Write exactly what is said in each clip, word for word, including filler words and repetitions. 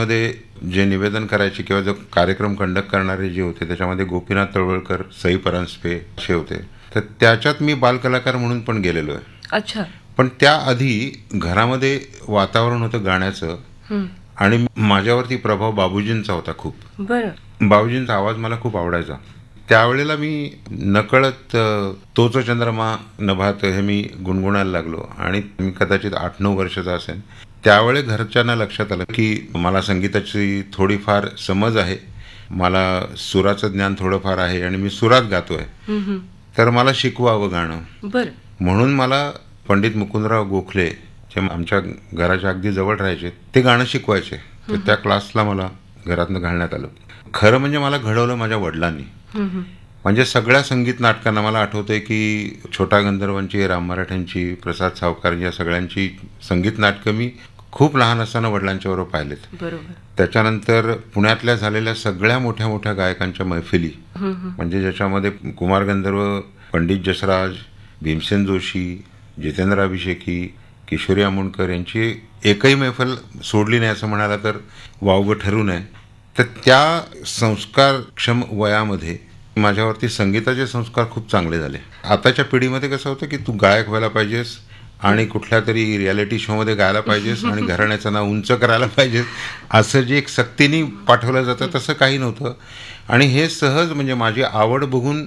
कॉलेजमध्ये जे निवेदन करायचे किंवा जो कार्यक्रम कंडक्ट करणारे जे होते त्याच्यामध्ये गोपीनाथ तळवळकर, सई परांजपे असे होते. तर त्याच्यात मी बालकलाकार म्हणून पण गेलेलो आहे. अच्छा. पण त्याआधी घरामध्ये वातावरण होतं गाण्याचं आणि माझ्यावरती प्रभाव बाबूजींचा होता खूप. बरं. बाबूजींचा आवाज मला खूप आवडायचा. त्यावेळेला मी नकळत तोच चंद्रमा नभात हे मी गुणगुणायला लागलो आणि मी कदाचित आठ नऊ वर्षाचा असेल. त्यावेळी घरच्यांना लक्षात आलं की मला संगीताची थोडीफार समज आहे, मला सुराचं ज्ञान थोडंफार आहे आणि मी सुरात गातोय, तर मला शिकवावं गाणं. बरं. म्हणून मला पंडित मुकुंदराव गोखले जे आमच्या घराच्या अगदी जवळ राहायचे ते गाणं शिकवायचे. तर त्या क्लासला मला घरातनं घालण्यात आलं. खरं म्हणजे मला घडवलं माझ्या वडिलांनी. म्हणजे सगळ्या संगीत नाटकांना मला आठवतंय की छोटा गंधर्वांची, राम मराठ्यांची, प्रसाद सावकार या सगळ्यांची संगीत नाटकं मी खूप लहान असताना वडिलांच्या बरोबर पाहिलेत. बरोबर. त्याच्यानंतर पुण्यातल्या झालेल्या सगळ्या मोठ्या मोठ्या गायकांच्या मैफिली, म्हणजे ज्याच्यामध्ये कुमार गंधर्व, पंडित जसराज, भीमसेन जोशी, जितेंद्र अभिषेकी, किशोरी आमोणकर यांची एकही मैफल सोडली नाही असं म्हणाला तर वावगं ठरू नये. तर त्या संस्कारक्षम वयामध्ये माझ्यावरती संगीताचे संस्कार खूप चांगले झाले. आताच्या पिढीमध्ये कसं होतं की तू गायक व्हायला पाहिजेस आणि कुठल्या तरी रियालिटी शोमध्ये गायला पाहिजेस आणि घराण्याचं नाव उंच करायला पाहिजेस असं जे एक सक्तीने पाठवलं जातं तसं काही नव्हतं. आणि हे सहज म्हणजे माझी आवड बघून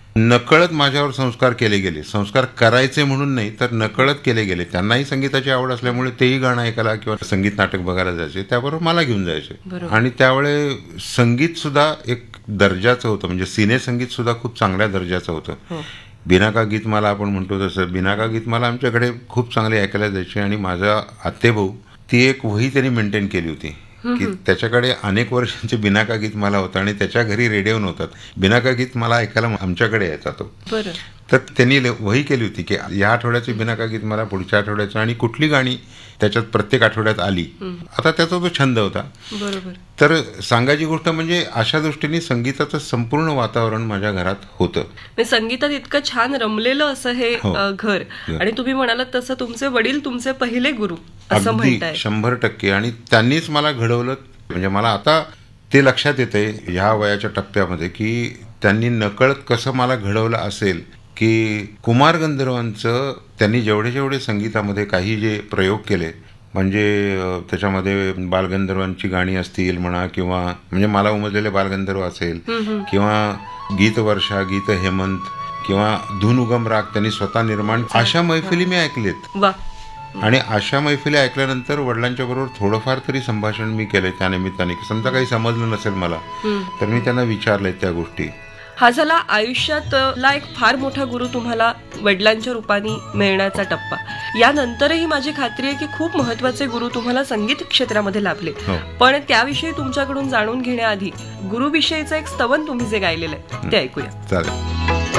नकळत माझ्यावर संस्कार केले गेले. संस्कार करायचे म्हणून नाही तर नकळत केले गेले. त्यांनाही संगीताची आवड असल्यामुळे तेही गाणं ऐकायला किंवा संगीत नाटक बघायला जायचे, त्याबरोबर मला घेऊन जायचे. आणि त्यावेळे संगीत सुद्धा एक दर्जाचं होतं, म्हणजे सिने संगीत सुद्धा खूप चांगल्या दर्जाचं होतं. बिनाका गीतमाला आपण म्हणतो तसं बिनाका गीतमाला आमच्याकडे खूप चांगले ऐकायला जायचे. आणि माझा आत्तेभाऊ ती एक वही त्यांनी मेंटेन केली होती की त्याच्याकडे अनेक वर्षांचे बिनाका गीतमाला होता आणि त्याच्या घरी रेडिओ नव्हतात. बिनाका गीतमाला ऐकायला आमच्याकडे यायचा तो. तर त्यांनी वही केली होती की या आठवड्याचे बिनाका गीतमाला, पुढच्या आठवड्याचं, आणि कुठली गाणी त्याच्यात प्रत्येक आठवड्यात आली. आता त्याचा तो छंद होता. बरोबर. तर सांगायची गोष्ट म्हणजे अशा दृष्टीने संगीताचं संपूर्ण वातावरण माझ्या घरात होतं. संगीतात इतकं छान रमलेलं असं हे घर. आणि तुम्ही म्हणालात तसं तुमचे वडील तुमचे पहिले गुरु असं म्हणताय. शंभर टक्के. आणि त्यांनीच मला घडवलं. म्हणजे मला आता ते लक्षात येते ह्या वयाच्या टप्प्यामध्ये की त्यांनी नकळत कसं मला घडवलं असेल. की कुमार गंधर्वांचं त्यांनी जेवढे जेवढे संगीतामध्ये काही जे प्रयोग केले, म्हणजे त्याच्यामध्ये बालगंधर्वांची गाणी असतील म्हणा, किंवा म्हणजे मला उमजलेले बालगंधर्व असेल, किंवा गीत वर्षा, गीत हेमंत, किंवा धुन उगम राग त्यांनी स्वतः निर्माण, अशा मैफिली मी ऐकलेत. आणि अशा मैफिली ऐकल्यानंतर वडिलांच्या बरोबर थोडंफार तरी संभाषण मी केलंय त्या निमित्ताने. समजा काही समजलं नसेल मला तर मी त्यांना विचारलंय त्या गोष्टी. हा झाला आयुष्यातला एक फार मोठा गुरु तुम्हाला वडिलांच्या रूपाने मिळण्याचा टप्पा. यानंतरही माझी खात्री आहे की खूप महत्वाचे गुरु तुम्हाला संगीत क्षेत्रामध्ये लाभले. पण त्याविषयी तुमच्याकडून जाणून घेण्याआधी गुरुविषयीचं एक स्तवन तुम्ही जे गायलेलं आहे ते ऐकूया. चालेल.